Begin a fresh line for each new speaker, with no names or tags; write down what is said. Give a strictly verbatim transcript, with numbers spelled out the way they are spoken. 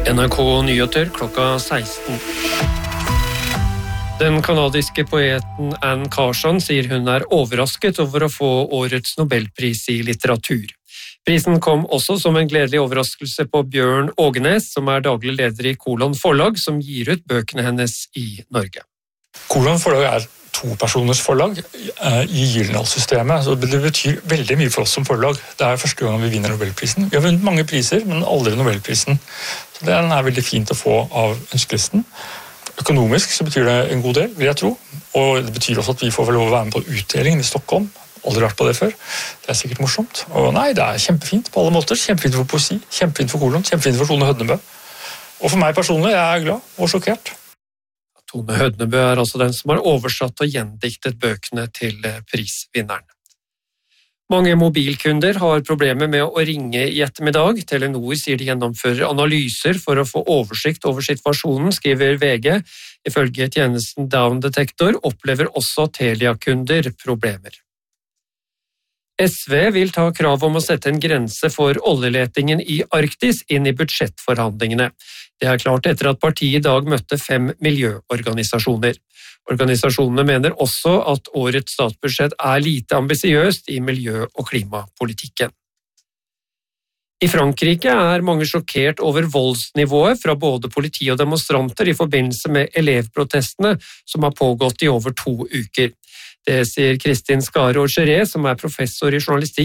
N R K Nyheter klokka seksten. Den kanadiske poeten Anne Carson sier hun er overrasket over å få årets Nobelpris i litteratur. Prisen kom også som en gledelig overraskelse på Bjørn Ågenes, som er daglig leder i Kolon Forlag, som gir ut bøkene hennes i Norge.
Kolon Forlag er topersoners forlag i Gyldendal-systemet, så det betyr veldig mye for oss som forlag. Det er første gang vi vinner Nobelprisen. Vi har vunnet mange priser, men aldri Nobelprisen. Så den er veldig fint å få av ønskelisten. Økonomisk så betyr det en god del, vil jeg tro. Og det betyr også at vi får vel lov å være med på utdelingen i Stockholm. Aldri vært på det før. Det er sikkert morsomt. Og nei, det er kjempefint på alle måter. Kjempefint for poesi, kjempefint for Kolon, kjempefint for Tone Hødnebø. Og for meg personlig, jeg er glad og sjokkert.
Tone Hødnebø er altså den som har oversatt og gjendiktet bøkene til prisvinneren. Mange mobilkunder har problemer med å ringe i ettermiddag. Telenor sier de gjennomfører analyser for å få oversikt over situasjonen, skriver V G. Ifølge tjenesten Down Detector opplever også Telia-kunder problemer. S V vil ta krav om å sette en grense for oljeletingen i Arktis inn i budsjettforhandlingene. Det er klart etter at partiet i dag møtte fem miljøorganisasjoner. Organisasjonene mener også at årets statsbudsjett er lite ambisiøst i miljø- og klimapolitikken. I Frankrike er mange sjokkert over voldsnivået fra både politi og demonstranter i forbindelse med elevprotestene som har pågått i over to uker. Det sier Kristin Skare Augeré, som er professor i journalistikk